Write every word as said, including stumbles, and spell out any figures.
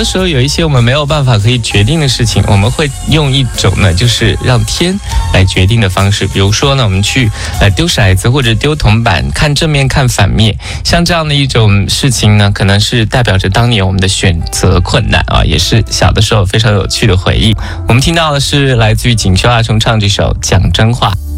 的时候有一些我们没有办法可以决定的事情，我们会用一种呢，就是让天来决定的方式。比如说呢，我们去呃丢骰子或者丢铜板，看正面看反面，像这样的一种事情呢，可能是代表着当年我们的选择困难啊，也是小的时候非常有趣的回忆。我们听到的是来自于锦绣阿雄唱这首《讲真话》。